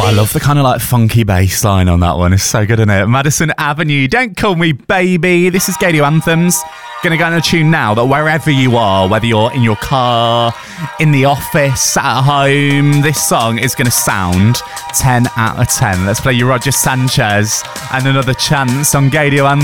I love the kind of like funky bass line on that one. It's so good, isn't it? Madison Avenue, Don't Call Me Baby. This is Gadio Anthems. Going to go on a tune now that wherever you are, whether you're in your car, in the office, at home, this song is going to sound 10 out of 10. Let's play you Roger Sanchez and Another Chance on Gadio Anthems.